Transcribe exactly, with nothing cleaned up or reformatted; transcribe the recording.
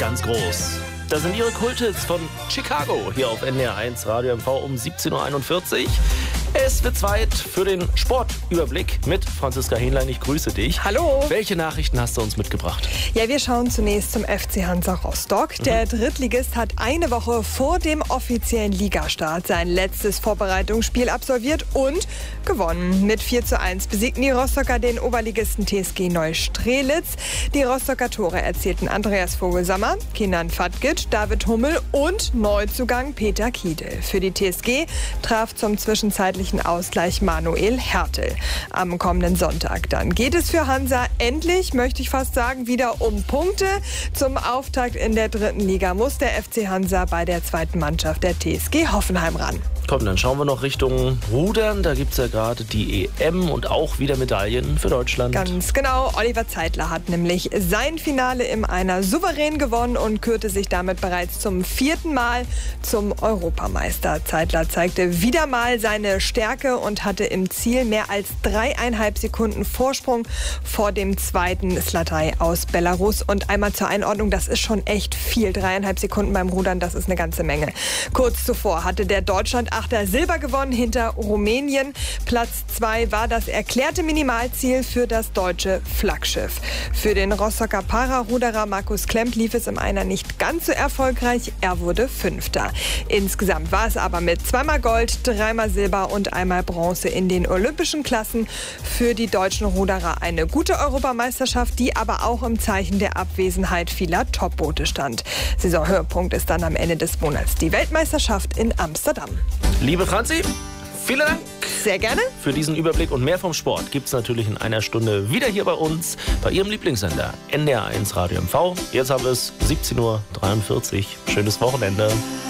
ganz groß. Das sind ihre Kulthits von Chicago hier auf N D R eins Radio M V um siebzehn Uhr einundvierzig. Es wird Zeit für den Sportüberblick mit Franziska Hähnlein. Ich grüße dich. Hallo. Welche Nachrichten hast du uns mitgebracht? Ja, wir schauen zunächst zum F C Hansa Rostock. Mhm. Der Drittligist hat eine Woche vor dem offiziellen Ligastart sein letztes Vorbereitungsspiel absolviert und gewonnen. Mit vier zu eins besiegten die Rostocker den Oberligisten T S G Neustrelitz. Die Rostocker Tore erzielten Andreas Vogelsammer, Kenan Fatgic, David Hummel und Neuzugang Peter Kiedel. Für die T S G traf zum zwischenzeitlichen Ausgleich Manuel Hertel. Am kommenden Sonntag dann geht es für Hansa endlich, möchte ich fast sagen, wieder um Punkte. Zum Auftakt in der dritten Liga muss der F C Hansa bei der zweiten Mannschaft der T S G Hoffenheim ran. Komm, dann schauen wir noch Richtung Rudern. Da gibt es ja gerade die E M und auch wieder Medaillen für Deutschland. Ganz genau. Oliver Zeitler hat nämlich sein Finale im Einer souverän gewonnen und kürte sich damit bereits zum vierten Mal zum Europameister. Zeitler zeigte wieder mal seine Stärke und hatte im Ziel mehr als dreieinhalb Sekunden Vorsprung vor dem zweiten Zlataj aus Belarus. Und einmal zur Einordnung, das ist schon echt viel. Dreieinhalb Sekunden beim Rudern, das ist eine ganze Menge. Kurz zuvor hatte der Deutschland-Achter Silber gewonnen hinter Rumänien. Platz zwei war das erklärte Minimalziel für das deutsche Flaggschiff. Für den Rostocker Pararuderer Markus Klemp lief es im Einer nicht ganz so erfolgreich. Er wurde Fünfter. Insgesamt war es aber mit zweimal Gold, dreimal Silber und einmal Bronze in den olympischen Klassen für die deutschen Ruderer eine gute Europameisterschaft, die aber auch im Zeichen der Abwesenheit vieler Topboote stand. Saisonhöhepunkt ist dann am Ende des Monats die Weltmeisterschaft in Amsterdam. Liebe Franzi, vielen Dank. Sehr gerne. Für diesen Überblick und mehr vom Sport gibt es natürlich in einer Stunde wieder hier bei uns, bei Ihrem Lieblingssender N D R eins Radio M V. Jetzt haben wir es siebzehn Uhr dreiundvierzig. Schönes Wochenende.